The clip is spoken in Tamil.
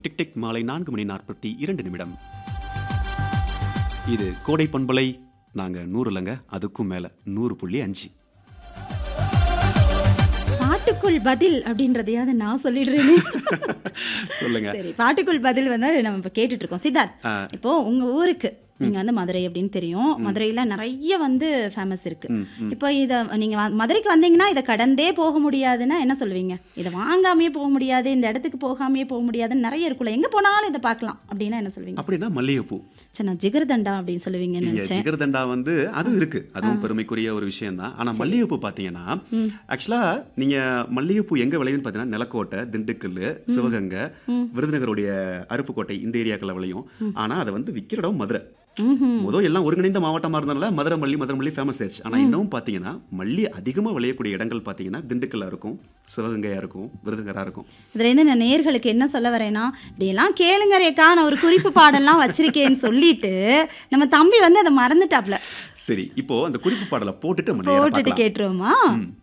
டிக் டிக் மாலை 4:42 இது கோடை பண்பலை. நாங்கள் 100 இல்லைங்க, அதுக்கும் மேலே 100.5. பாட்டுக்குள் பதில் அப்படின்றதையாவது நான் சொல்லிடுறேனே. சொல்லுங்க. சரி, பாட்டுக்குள் பதில் வந்து நம்ம இப்போ கேட்டுட்டு இருக்கோம். சித்தார்த், இப்போ உங்க ஊருக்கு நீங்க வந்து மதுரை அப்படின்னு தெரியும். மதுரையில நிறைய வந்து ஃபேமஸ் இருக்கு. இப்போ இதை நீங்க மதுரைக்கு வந்தீங்கன்னா இதை கடந்தே போக முடியாதுன்னா என்ன சொல்லுவீங்க? இதை வாங்காமையே போக முடியாது, இந்த இடத்துக்கு போகாமையே போக முடியாதுன்னு நிறைய இருக்குல்ல, எங்க போனாலும் இதை பார்க்கலாம் அப்படின்னா என்ன சொல்லுவீங்க? அப்படின்னா மல்லிகைப்பூ. சரி, நான் ஜிகர்தண்டா அப்படின்னு சொல்லுவீங்கன்னு நினைச்சேன். ஜிகர்தண்டா வந்து அதுவும் இருக்கு, அதுவும் பெருமைக்குரிய ஒரு விஷயம் தான். ஆனா மல்லிகைப்பூ பாத்தீங்கன்னா ஆக்சுவலா நீங்க மல்லிகைப்பூ எங்க விளையுதுன்னு பாத்தீங்கன்னா நிலக்கோட்டை, திண்டுக்கல், சிவகங்கை, விருதுநகருடைய அருப்புக்கோட்டை இந்த ஏரியாக்கள் விளையும். ஆனா அதை வந்து விற்கிற இடம் மதுரை. முதல் எல்லாம் ஒருங்கிணைந்த மாவட்டமா இருந்தனால மதுரை மல்லி ஃபேமஸ் ஆயிடுச்சு. ஆனா இன்னும் பாத்தீங்கன்னா மல்லி அதிகமா விளையக்கூடிய இடங்கள் பாத்தீங்கன்னா திண்டுக்கல்லா இருக்கும், சிவகங்கையா இருக்கும், விருதுநகரா இருக்கும். இதுல இருந்து நான் நேயர்களுக்கு என்ன சொல்ல வரேன்னா, இப்படியெல்லாம் கேளுங்க ரேக்கா, நான் ஒரு குறிப்பு பாடலாம் வச்சிருக்கேன்னு சொல்லிட்டு நம்ம தம்பி வந்து அதை மறந்துட்டாப்ல. சரி, இப்போ அந்த குறிப்பு பாடலை போட்டுட்டு கேட்டுருவோமா?